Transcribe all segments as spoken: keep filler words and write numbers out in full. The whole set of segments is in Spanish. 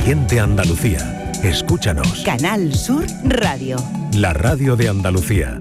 Siente Andalucía. Escúchanos. Canal Sur Radio. La radio de Andalucía.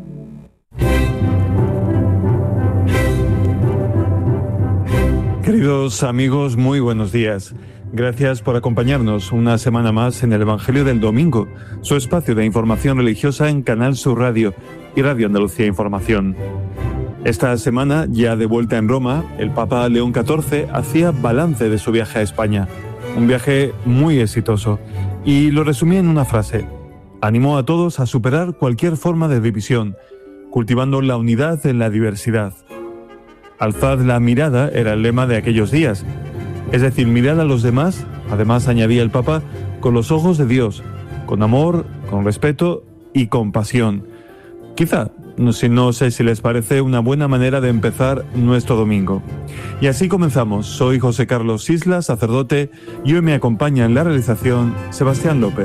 Queridos amigos, muy buenos días. Gracias por acompañarnos una semana más en el Evangelio del Domingo, su espacio de información religiosa en Canal Sur Radio y Radio Andalucía Información. Esta semana, ya de vuelta en Roma, el Papa León catorce hacía balance de su viaje a España. Un viaje muy exitoso. Y lo resumía en una frase. Animó a todos a superar cualquier forma de división, cultivando la unidad en la diversidad. Alzad la mirada era el lema de aquellos días. Es decir, mirad a los demás, además añadía el Papa, con los ojos de Dios, con amor, con respeto y compasión. Quizá, no sé, no sé si les parece una buena manera de empezar nuestro domingo. Y así comenzamos. Soy José Carlos Isla, sacerdote, y hoy me acompaña en la realización Sebastián López.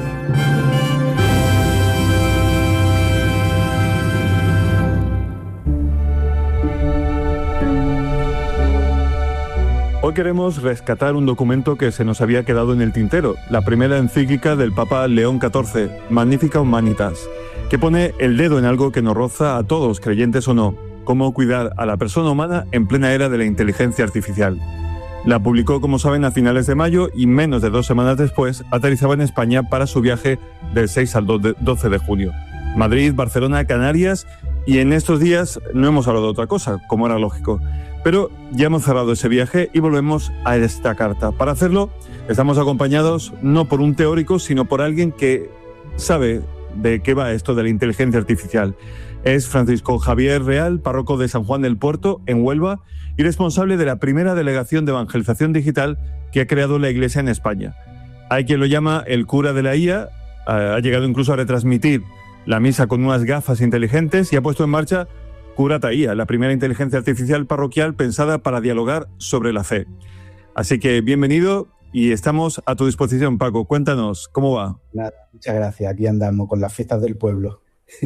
Hoy queremos rescatar un documento que se nos había quedado en el tintero, la primera encíclica del Papa León catorce, Magnificat Humanitas, que pone el dedo en algo que nos roza a todos, creyentes o no, cómo cuidar a la persona humana en plena era de la inteligencia artificial. La publicó, como saben, a finales de mayo y menos de dos semanas después aterrizaba en España para su viaje del seis al doce de junio. Madrid, Barcelona, Canarias, y en estos días no hemos hablado de otra cosa, como era lógico. Pero ya hemos cerrado ese viaje y volvemos a esta carta. Para hacerlo, estamos acompañados no por un teórico, sino por alguien que sabe de qué va esto de la inteligencia artificial. Es Francisco Javier Real, párroco de San Juan del Puerto, en Huelva, y responsable de la primera delegación de evangelización digital que ha creado la Iglesia en España. Hay quien lo llama el cura de la I A, ha llegado incluso a retransmitir la misa con unas gafas inteligentes y ha puesto en marcha Curata I A, la primera inteligencia artificial parroquial pensada para dialogar sobre la fe. Así que bienvenido y estamos a tu disposición, Paco. Cuéntanos, ¿cómo va? Nada, muchas gracias. Aquí andamos con las fiestas del pueblo.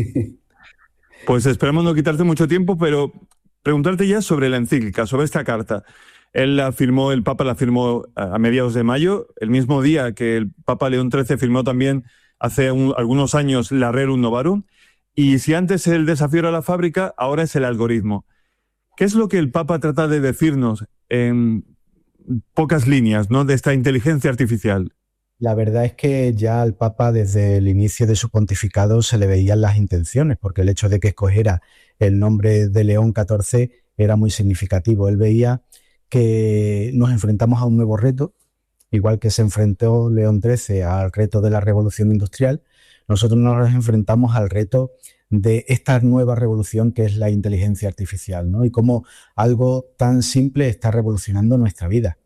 Pues esperamos no quitarte mucho tiempo, pero preguntarte ya sobre la encíclica, sobre esta carta. Él la firmó, el Papa la firmó a mediados de mayo, el mismo día que el Papa León trece firmó también hace un, algunos años la Rerum Novarum. Y si antes el desafío era la fábrica, ahora es el algoritmo. ¿Qué es lo que el Papa trata de decirnos en pocas líneas, ¿no?, de esta inteligencia artificial? La verdad es que ya al Papa desde el inicio de su pontificado se le veían las intenciones, porque el hecho de que escogiera el nombre de León catorce era muy significativo. Él veía que nos enfrentamos a un nuevo reto, igual que se enfrentó León trece al reto de la revolución industrial. Nosotros nos enfrentamos al reto de esta nueva revolución que es la inteligencia artificial, ¿no? Y cómo algo tan simple está revolucionando nuestra vida.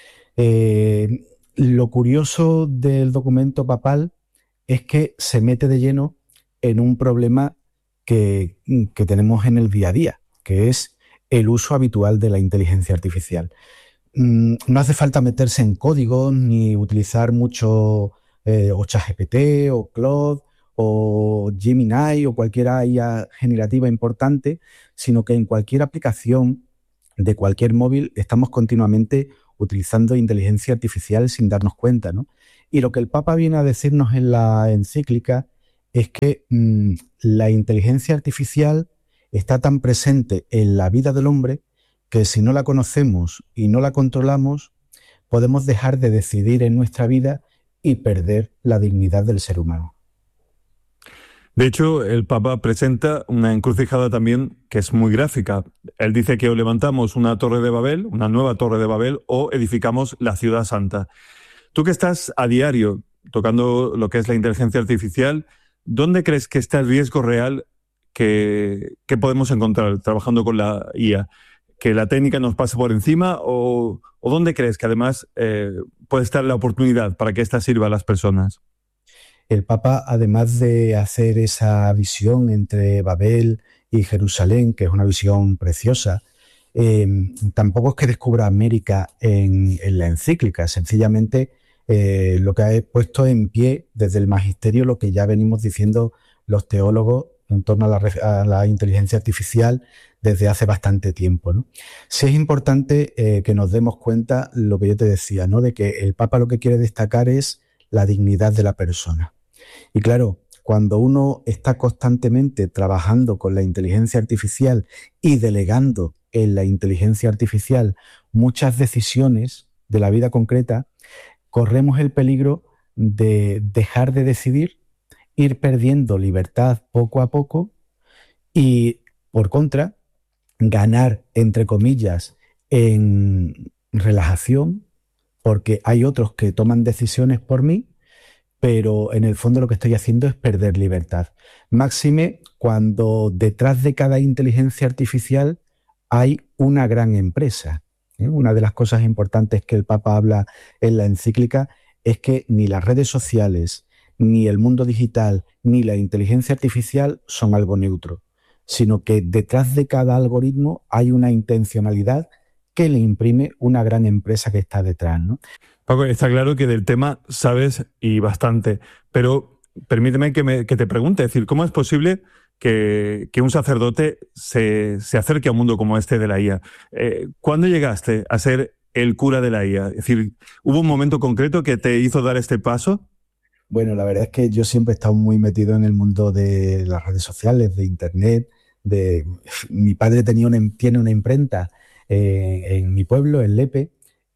Eh, lo curioso del documento papal es que se mete de lleno en un problema que, que tenemos en el día a día, que es el uso habitual de la inteligencia artificial. Mm, no hace falta meterse en código ni utilizar mucho Eh, o ChatGPT o Claude o Gemini o cualquier I A generativa importante, sino que en cualquier aplicación de cualquier móvil estamos continuamente utilizando inteligencia artificial sin darnos cuenta, ¿no? Y lo que el Papa viene a decirnos en la encíclica es que mmm, la inteligencia artificial está tan presente en la vida del hombre que si no la conocemos y no la controlamos, podemos dejar de decidir en nuestra vida y perder la dignidad del ser humano. De hecho, el Papa presenta una encrucijada también que es muy gráfica. Él dice que o levantamos una torre de Babel, una nueva torre de Babel, o edificamos la ciudad santa. Tú que estás a diario tocando lo que es la inteligencia artificial, ¿dónde crees que está el riesgo real que, que podemos encontrar trabajando con la I A? ¿Que la técnica nos pase por encima o, o dónde crees que además eh, puede estar la oportunidad para que ésta sirva a las personas? El Papa, además de hacer esa visión entre Babel y Jerusalén, que es una visión preciosa, eh, tampoco es que descubra América en, en la encíclica, sencillamente eh, lo que ha puesto en pie desde el magisterio lo que ya venimos diciendo los teólogos en torno a la, a la inteligencia artificial desde hace bastante tiempo, ¿no? Sí es importante eh, que nos demos cuenta lo que yo te decía, ¿no? De que el Papa lo que quiere destacar es la dignidad de la persona. Y claro, cuando uno está constantemente trabajando con la inteligencia artificial y delegando en la inteligencia artificial muchas decisiones de la vida concreta, corremos el peligro de dejar de decidir, ir perdiendo libertad poco a poco y, por contra, ganar, entre comillas, en relajación, porque hay otros que toman decisiones por mí, pero en el fondo lo que estoy haciendo es perder libertad. Máxime cuando detrás de cada inteligencia artificial hay una gran empresa. ¿eh? Una de las cosas importantes que el Papa habla en la encíclica es que ni las redes sociales, ni el mundo digital, ni la inteligencia artificial son algo neutro, sino que detrás de cada algoritmo hay una intencionalidad que le imprime una gran empresa que está detrás, ¿no? Paco, está claro que del tema sabes y bastante, pero permíteme que, me, que te pregunte, es decir, ¿cómo es posible que, que un sacerdote se, se acerque a un mundo como este de la I A? Eh, ¿Cuándo llegaste a ser el cura de la I A? Es decir, ¿hubo un momento concreto que te hizo dar este paso? Bueno, la verdad es que yo siempre he estado muy metido en el mundo de las redes sociales, de internet. De... Mi padre tenía una, tiene una imprenta eh, en mi pueblo, en Lepe,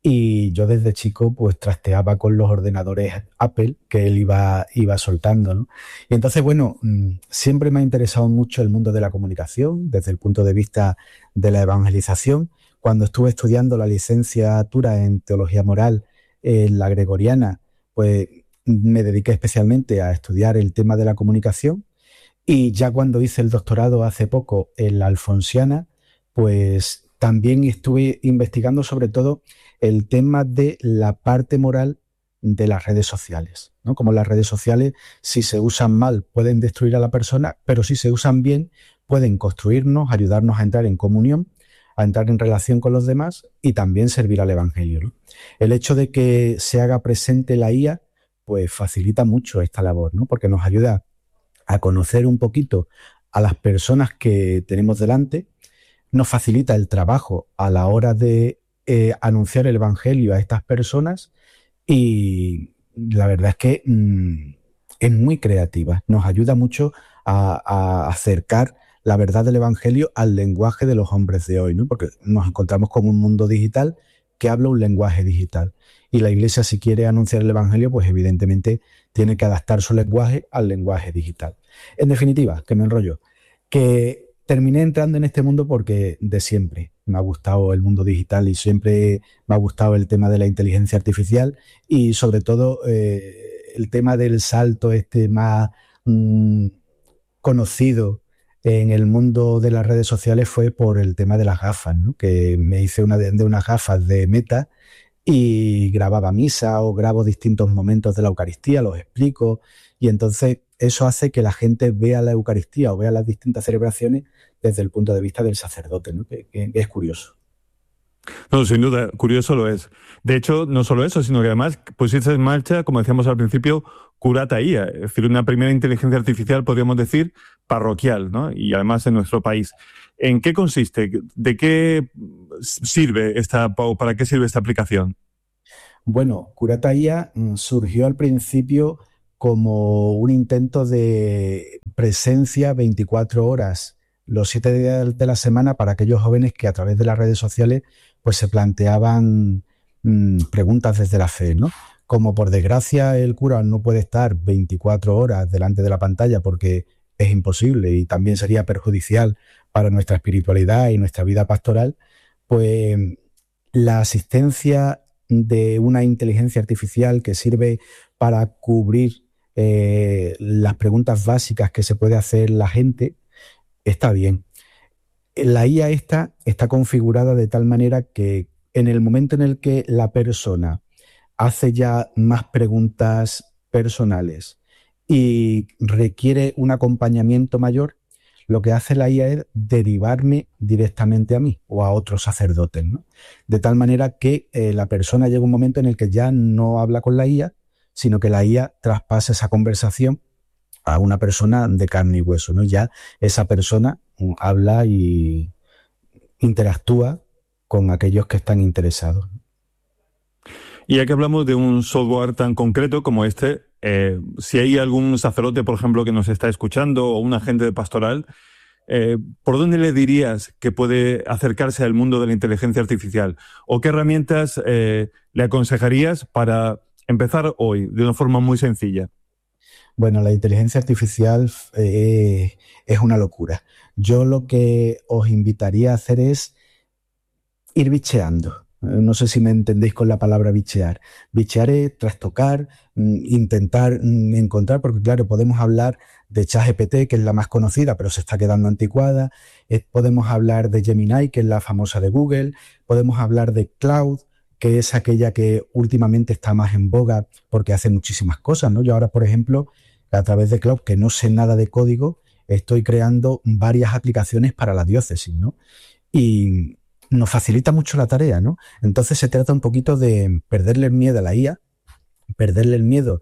y yo desde chico pues trasteaba con los ordenadores Apple que él iba, iba soltando, ¿no? Y entonces, bueno, siempre me ha interesado mucho el mundo de la comunicación desde el punto de vista de la evangelización. Cuando estuve estudiando la licenciatura en Teología Moral en la Gregoriana, pues me dediqué especialmente a estudiar el tema de la comunicación, y ya cuando hice el doctorado hace poco en la Alfonsiana, pues también estuve investigando sobre todo el tema de la parte moral de las redes sociales, ¿no? Como las redes sociales, si se usan mal, pueden destruir a la persona, pero si se usan bien, pueden construirnos, ayudarnos a entrar en comunión, a entrar en relación con los demás y también servir al Evangelio, ¿no? El hecho de que se haga presente la I A, pues facilita mucho esta labor, ¿no? Porque nos ayuda a conocer un poquito a las personas que tenemos delante, nos facilita el trabajo a la hora de eh, anunciar el Evangelio a estas personas, y la verdad es que mmm, es muy creativa, nos ayuda mucho a, a acercar la verdad del Evangelio al lenguaje de los hombres de hoy, ¿no? Porque nos encontramos con un mundo digital que habla un lenguaje digital. Y la Iglesia, si quiere anunciar el Evangelio, pues evidentemente tiene que adaptar su lenguaje al lenguaje digital. En definitiva, que me enrollo, que terminé entrando en este mundo porque de siempre me ha gustado el mundo digital y siempre me ha gustado el tema de la inteligencia artificial y sobre todo eh, el tema del salto este más mmm, conocido en el mundo de las redes sociales fue por el tema de las gafas, ¿no? Que me hice una de, de unas gafas de Meta y grababa misa o grabo distintos momentos de la Eucaristía, los explico, y entonces eso hace que la gente vea la Eucaristía o vea las distintas celebraciones desde el punto de vista del sacerdote, ¿no? que, que, que es curioso. No, sin duda, curioso lo es. De hecho, no solo eso, sino que además pusiste en marcha, como decíamos al principio, Curata I A, es decir, una primera inteligencia artificial, podríamos decir, parroquial, ¿no? Y además en nuestro país. ¿En qué consiste? ¿De qué sirve esta, para qué sirve esta aplicación? Bueno, Curata I A surgió al principio como un intento de presencia veinticuatro horas, los siete días de la semana, para aquellos jóvenes que a través de las redes sociales pues se planteaban mmm, preguntas desde la fe, ¿no? Como por desgracia el cura no puede estar veinticuatro horas delante de la pantalla porque es imposible y también sería perjudicial para nuestra espiritualidad y nuestra vida pastoral, pues la asistencia de una inteligencia artificial que sirve para cubrir eh, las preguntas básicas que se puede hacer la gente está bien. La I A esta está configurada de tal manera que en el momento en el que la persona hace ya más preguntas personales y requiere un acompañamiento mayor, lo que hace la I A es derivarme directamente a mí o a otros sacerdotes, ¿no? De tal manera que eh, la persona llega un momento en el que ya no habla con la I A, sino que la I A traspasa esa conversación a una persona de carne y hueso, ¿no? Ya esa persona habla y interactúa con aquellos que están interesados. Y ya que hablamos de un software tan concreto como este, eh, si hay algún sacerdote, por ejemplo, que nos está escuchando o un agente de pastoral, eh, ¿por dónde le dirías que puede acercarse al mundo de la inteligencia artificial? ¿O qué herramientas eh, le aconsejarías para empezar hoy de una forma muy sencilla? Bueno, la inteligencia artificial eh, es una locura. Yo lo que os invitaría a hacer es ir bicheando. No sé si me entendéis con la palabra bichear. Bichear es trastocar, intentar encontrar, porque claro, podemos hablar de ChatGPT, que es la más conocida, pero se está quedando anticuada. Eh, podemos hablar de Gemini, que es la famosa de Google. Podemos hablar de Cloud, que es aquella que últimamente está más en boga porque hace muchísimas cosas, ¿no? Yo ahora, por ejemplo, a través de Cloud, que no sé nada de código, estoy creando varias aplicaciones para la diócesis, ¿no? Y nos facilita mucho la tarea, ¿no? Entonces se trata un poquito de perderle el miedo a la I A, perderle el miedo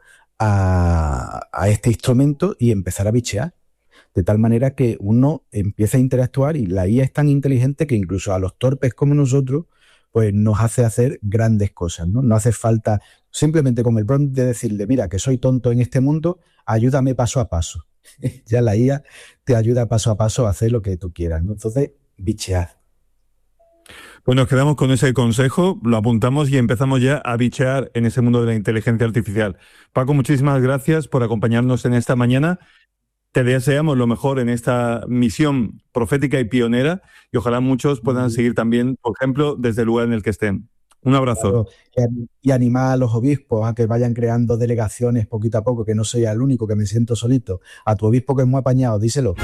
a, a este instrumento y empezar a bichear. De tal manera que uno empieza a interactuar y la I A es tan inteligente que incluso a los torpes como nosotros, pues nos hace hacer grandes cosas, ¿no? No hace falta simplemente con el prompt de decirle, mira, que soy tonto en este mundo, ayúdame paso a paso. Ya la I A te ayuda paso a paso a hacer lo que tú quieras, ¿no? Entonces, bichear. Pues nos quedamos con ese consejo, lo apuntamos y empezamos ya a bichear en ese mundo de la inteligencia artificial. Paco, muchísimas gracias por acompañarnos en esta mañana. Te deseamos lo mejor en esta misión profética y pionera y ojalá muchos puedan seguir también, por ejemplo, desde el lugar en el que estén. Un abrazo. Claro, y animar a los obispos a que vayan creando delegaciones poquito a poco, que no soy el único, que me siento solito. A tu obispo que es muy apañado, díselo.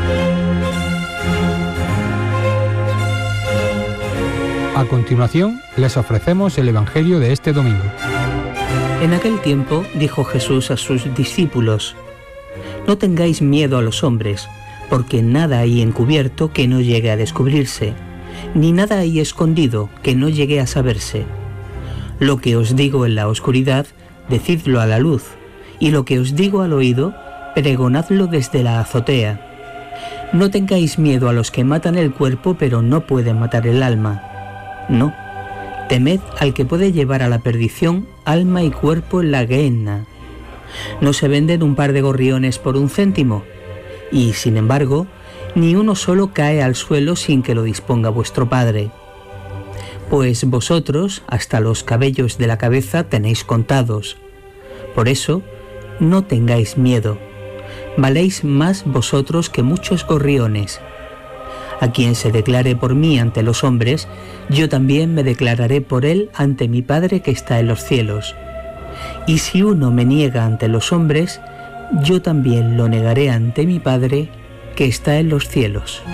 A continuación, les ofrecemos el Evangelio de este domingo. En aquel tiempo dijo Jesús a sus discípulos: no tengáis miedo a los hombres, porque nada hay encubierto que no llegue a descubrirse, ni nada hay escondido que no llegue a saberse. Lo que os digo en la oscuridad, decidlo a la luz, y lo que os digo al oído, pregonadlo desde la azotea. No tengáis miedo a los que matan el cuerpo, pero no pueden matar el alma. No, temed al que puede llevar a la perdición alma y cuerpo en la gehenna. ¿No se venden un par de gorriones por un céntimo? Y, sin embargo, ni uno solo cae al suelo sin que lo disponga vuestro Padre. Pues vosotros, hasta los cabellos de la cabeza, tenéis contados. Por eso, no tengáis miedo. Valéis más vosotros que muchos gorriones. A quien se declare por mí ante los hombres, yo también me declararé por él ante mi Padre que está en los cielos. Y si uno me niega ante los hombres, yo también lo negaré ante mi Padre que está en los cielos.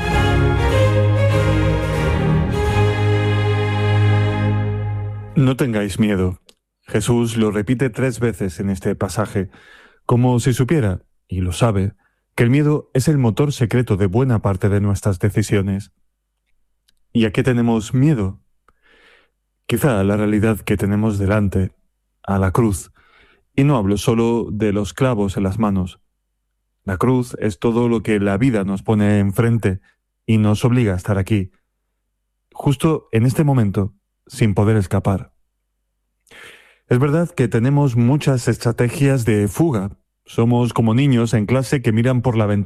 No tengáis miedo. Jesús lo repite tres veces en este pasaje, como si supiera, y lo sabe, que el miedo es el motor secreto de buena parte de nuestras decisiones. ¿Y a qué tenemos miedo? Quizá a la realidad que tenemos delante, a la cruz. Y no hablo solo de los clavos en las manos. La cruz es todo lo que la vida nos pone enfrente y nos obliga a estar aquí, justo en este momento, sin poder escapar. Es verdad que tenemos muchas estrategias de fuga. Somos como niños en clase que miran por la ventana